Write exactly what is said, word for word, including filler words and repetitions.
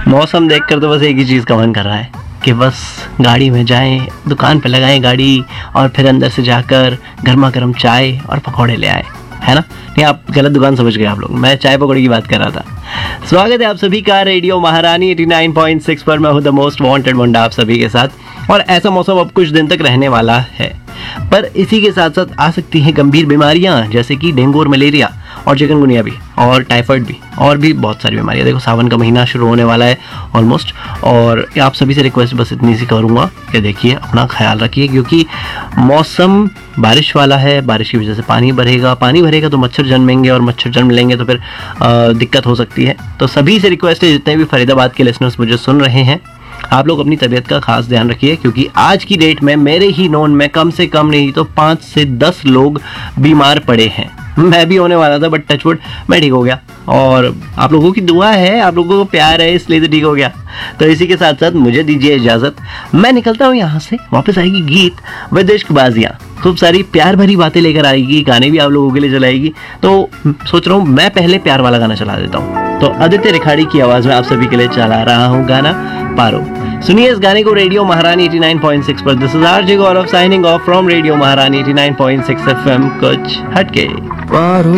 मौसम देखकर तो बस एक ही चीज़ का मन कर रहा है कि बस गाड़ी में जाएं, दुकान पे लगाएं गाड़ी और फिर अंदर से जाकर गर्मा गर्म चाय और पकौड़े ले आए, है ना? नहीं, आप गलत दुकान समझ गए आप लोग, मैं चाय पकौड़े की बात कर रहा था। स्वागत है आप सभी का रेडियो महारानी नवासी पॉइंट सिक्स पर। मैं हूं द मोस्ट वांटेड मुंडा आप सभी के साथ। और ऐसा मौसम अब कुछ दिन तक रहने वाला है, पर इसी के साथ साथ आ सकती हैं गंभीर बीमारियां जैसे कि डेंगू और मलेरिया और चिकनगुनिया भी और टाइफाइड भी और भी बहुत सारी बीमारियां। देखो, सावन का महीना शुरू होने वाला है ऑलमोस्ट, और आप सभी से रिक्वेस्ट बस इतनी सी करूंगा कि देखिए, अपना ख्याल रखिए, क्योंकि मौसम बारिश वाला है। बारिश की वजह से पानी भरेगा, पानी भरेगा तो मच्छर जन्मेंगे और मच्छर जन्म लेंगे तो फिर आ, दिक्कत हो सकती है। तो सभी से रिक्वेस्ट है, जितने भी फरीदाबाद के लिसनर्स मुझे सुन रहे हैं, आप लोग अपनी तबीयत का खास ध्यान रखिए, क्योंकि आज की डेट में मेरे ही नोन में कम से कम नहीं तो पाँच से दस लोग बीमार पड़े हैं। मैं भी होने वाला था, बट टचवुड मैं ठीक हो गया, और आप लोगों की दुआ है, आप लोगों को प्यार है, इसलिए तो ठीक हो गया। तो इसी के साथ साथ मुझे दीजिए इजाजत, मैं निकलता हूँ यहाँ से। वापस आएगी गीत व इश्कबाजियाँ, खूब सारी प्यार भरी बातें लेकर आएगी, गाने भी आप लोगों के लिए चलाएगी। तो सोच रहा हूँ मैं पहले प्यार वाला गाना चला देता हूँ। तो आदित्य रिखाड़ी की आवाज में आप सभी के लिए चला रहा हूँ गाना पारो। सुनिए इस गाने को रेडियो महारानी नवासी पॉइंट सिक्स पर। This is RJ Gaurav signing off from radio महारानी नवासी पॉइंट सिक्स एफएम, कुछ हटके। पारो